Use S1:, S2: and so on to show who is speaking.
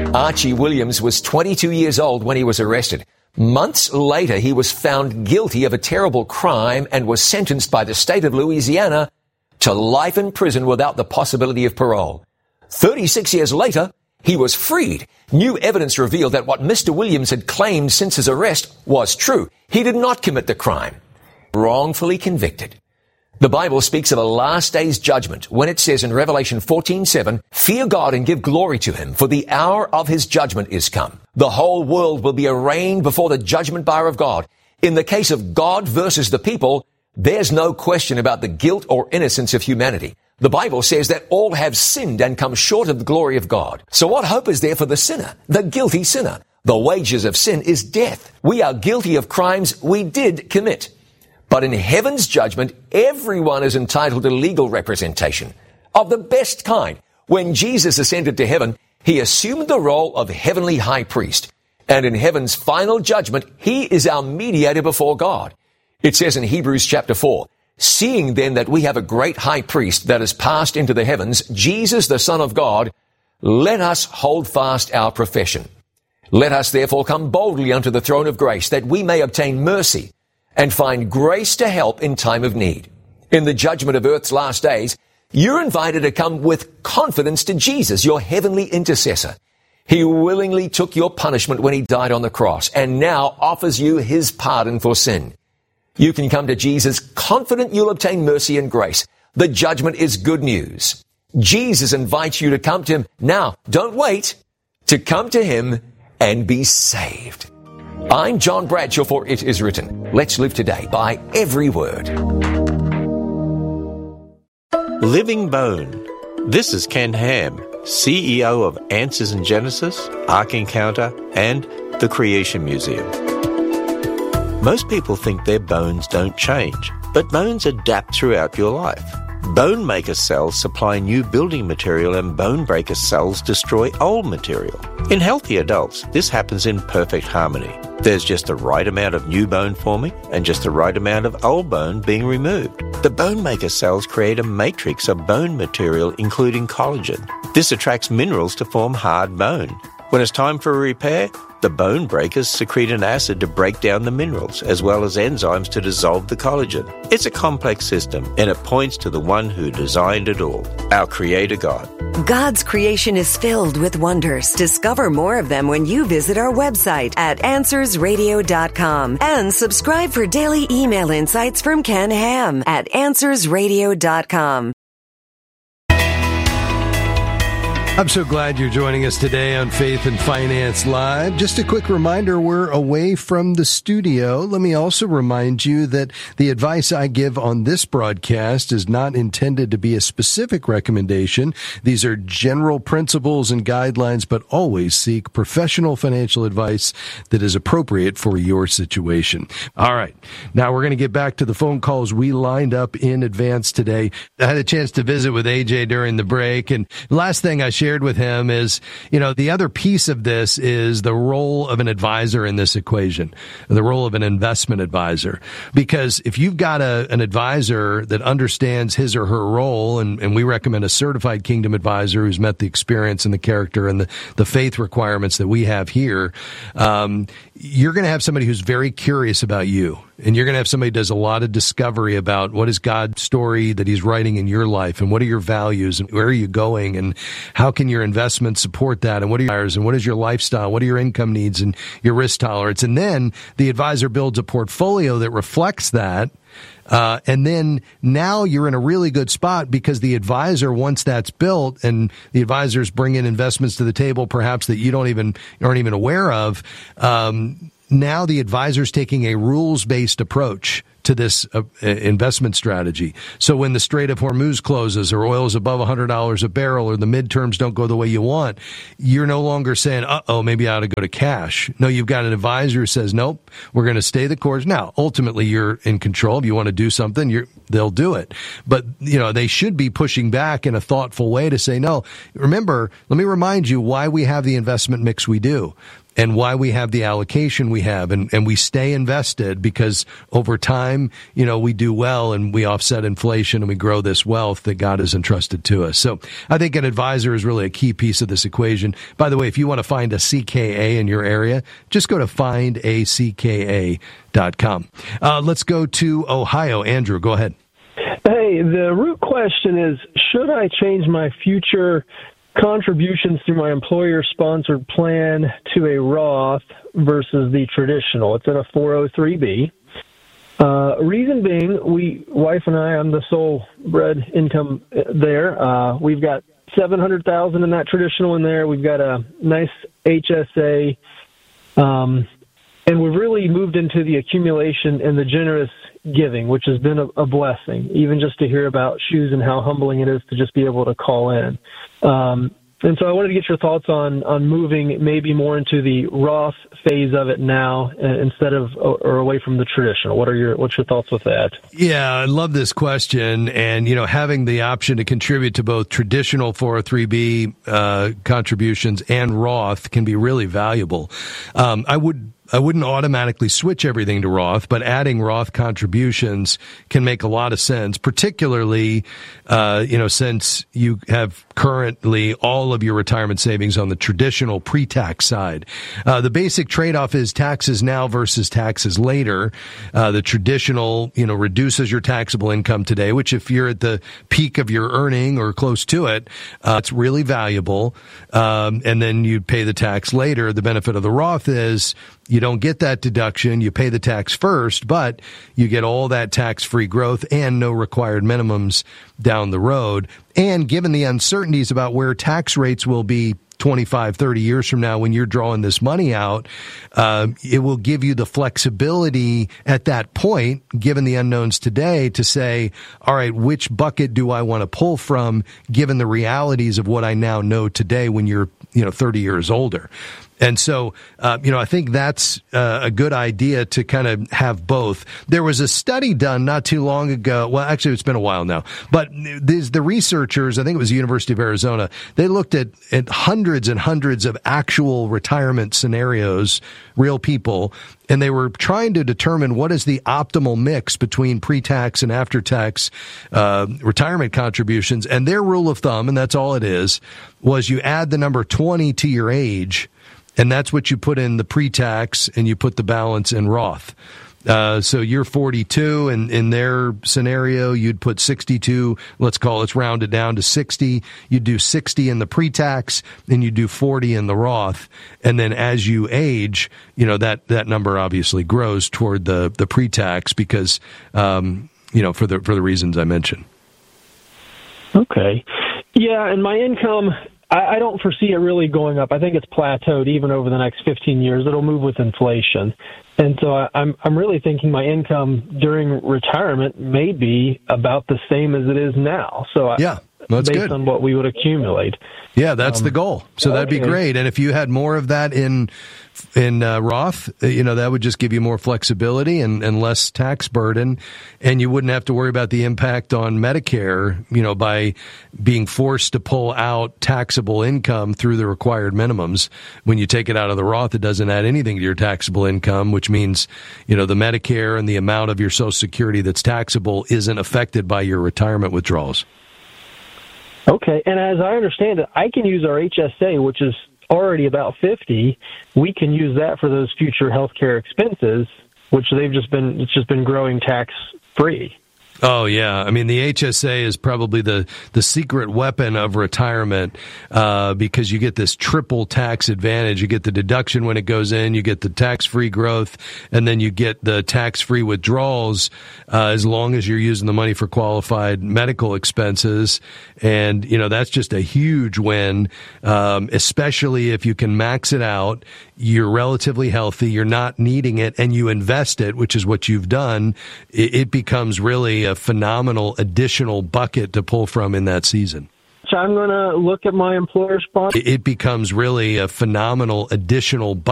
S1: Archie Williams was 22 years old when he was arrested. Months later, he was found guilty of a terrible crime and was sentenced by the state of Louisiana to life in prison without the possibility of parole. 36 years later, he was freed. New evidence revealed that what Mr. Williams had claimed since his arrest was true. He did not commit the crime. Wrongfully convicted. The Bible speaks of a last day's judgment when it says in Revelation 14:7, "Fear God and give glory to him, for the hour of his judgment is come." The whole world will be arraigned before the judgment bar of God. In the case of God versus the people, there's no question about the guilt or innocence of humanity. The Bible says that all have sinned and come short of the glory of God. So what hope is there for the sinner, the guilty sinner? The wages of sin is death. We are guilty of crimes we did commit. But in heaven's judgment, everyone is entitled to legal representation of the best kind. When Jesus ascended to heaven, he assumed the role of heavenly high priest. And in heaven's final judgment, he is our mediator before God. It says in Hebrews chapter 4, "Seeing then that we have a great high priest that has passed into the heavens, Jesus the Son of God, let us hold fast our profession. Let us therefore come boldly unto the throne of grace, that we may obtain mercy and find grace to help in time of need." In the judgment of earth's last days, you're invited to come with confidence to Jesus, your heavenly intercessor. He willingly took your punishment when he died on the cross and now offers you his pardon for sin. You can come to Jesus confident you'll obtain mercy and grace. The judgment is good news. Jesus invites you to come to him now. Don't wait. To come to him and be saved. I'm John Bradshaw for It Is Written. Let's live today by every word.
S2: Living Bone. This is Ken Ham, CEO of Answers in Genesis, Ark Encounter, and the Creation Museum. Most people think their bones don't change, but bones adapt throughout your life. Bone maker cells supply new building material and bone breaker cells destroy old material. In healthy adults, this happens in perfect harmony. There's just the right amount of new bone forming and just the right amount of old bone being removed. The bone maker cells create a matrix of bone material including collagen. This attracts minerals to form hard bone. When it's time for a repair, the bone breakers secrete an acid to break down the minerals, as well as enzymes to dissolve the collagen. It's a complex system, and it points to the one who designed it all, our Creator God.
S3: God's creation is filled with wonders. Discover more of them when you visit our website at AnswersRadio.com and subscribe for daily email insights from Ken Ham at AnswersRadio.com.
S4: I'm so glad you're joining us today on Faith and Finance Live. Just a quick reminder, we're away from the studio. Let me also remind you that the advice I give on this broadcast is not intended to be a specific recommendation. These are general principles and guidelines, but always seek professional financial advice that is appropriate for your situation. All right. Now we're going to get back to the phone calls we lined up in advance today. I had a chance to visit with AJ during the break, and the last thing I shared with him is, the other piece of this is the role of an advisor in this equation, the role of an investment advisor. Because if you've got an advisor that understands his or her role, and we recommend a certified Kingdom advisor who's met the experience and the character and the faith requirements that we have here, you're going to have somebody who's very curious about you. And you're going to have somebody who does a lot of discovery about what is God's story that he's writing in your life, and what are your values, and where are you going, and how can your investments support that, and what are your desires, and what is your lifestyle, what are your income needs and your risk tolerance. And then the advisor builds a portfolio that reflects that. And then now you're in a really good spot because the advisor, once that's built and the advisors bring in investments to the table, perhaps that you aren't even aware of, now the advisor's taking a rules-based approach to this investment strategy. So when the Strait of Hormuz closes, or oil is above $100 a barrel, or the midterms don't go the way you want, you're no longer saying, maybe I ought to go to cash. No, you've got an advisor who says, nope, we're going to stay the course. Now, ultimately, you're in control. If you want to do something, they'll do it. But, they should be pushing back in a thoughtful way to say, no, remember, let me remind you why we have the investment mix we do. And why we have the allocation we have, and we stay invested because over time, we do well and we offset inflation and we grow this wealth that God has entrusted to us. So I think an advisor is really a key piece of this equation. By the way, if you want to find a CKA in your area, just go to findacka.com. Let's go to Ohio. Andrew, go ahead.
S5: Hey, the root question is, should I change my future contributions through my employer-sponsored plan to a Roth versus the traditional? It's in a 403B. Reason being, wife and I'm the sole bread income there. We've got $700,000 in that traditional in there. We've got a nice HSA, and we've really moved into the accumulation and the generous giving, which has been a blessing, even just to hear about shoes and how humbling it is to just be able to call in. And so I wanted to get your thoughts on moving maybe more into the Roth phase of it now instead of or away from the traditional. What's your thoughts with that?
S4: Yeah, I love this question. And, having the option to contribute to both traditional 403B contributions and Roth can be really valuable. I wouldn't automatically switch everything to Roth, but adding Roth contributions can make a lot of sense, particularly, since you have currently all of your retirement savings on the traditional pre-tax side. The basic trade-off is taxes now versus taxes later. The traditional, reduces your taxable income today, which if you're at the peak of your earning or close to it, it's really valuable. And then you pay the tax later. The benefit of the Roth is you don't get that deduction. You pay the tax first, but you get all that tax-free growth and no required minimums down the road. And given the uncertainties about where tax rates will be 25, 30 years from now when you're drawing this money out, it will give you the flexibility at that point, given the unknowns today, to say, all right, which bucket do I want to pull from given the realities of what I now know today when you're 30 years older. And so, I think that's a good idea to kind of have both. There was a study done not too long ago. Well, actually, it's been a while now. But the researchers, I think it was the University of Arizona, they looked at hundreds and hundreds of actual retirement scenarios, real people, and they were trying to determine what is the optimal mix between pre-tax and after-tax retirement contributions. And their rule of thumb, and that's all it is, was you add the number 20 to your age, and that's what you put in the pre-tax, and you put the balance in Roth. So you're 42, and in their scenario, you'd put 62. Let's round it down to 60. You'd do 60 in the pre-tax, and you do 40 in the Roth. And then as you age, that number obviously grows toward the pre-tax because, for the reasons I mentioned.
S5: Okay. Yeah, and my income, I don't foresee it really going up. I think it's plateaued even over the next 15 years. It'll move with inflation. And so I'm really thinking my income during retirement may be about the same as it is now. So
S4: that's
S5: based
S4: good.
S5: On what we would accumulate.
S4: Yeah, that's the goal. So that'd be great. And if you had more of that in Roth, that would just give you more flexibility and less tax burden, and you wouldn't have to worry about the impact on Medicare, by being forced to pull out taxable income through the required minimums. When you take it out of the Roth, it doesn't add anything to your taxable income, which means, the Medicare and the amount of your Social Security that's taxable isn't affected by your retirement withdrawals.
S5: Okay, and as I understand it, I can use our HSA, which is already about 50. We can use that for those future healthcare expenses, which it's just been growing tax free.
S4: Oh, yeah. I mean, the HSA is probably the secret weapon of retirement because you get this triple tax advantage. You get the deduction when it goes in, you get the tax-free growth, and then you get the tax-free withdrawals as long as you're using the money for qualified medical expenses. And, that's just a huge win, especially if you can max it out. You're relatively healthy, you're not needing it, and you invest it, which is what you've done. It becomes really a phenomenal additional bucket to pull from in that season.
S5: So I'm going to look at my employer sponsor.
S4: It becomes really a phenomenal additional bucket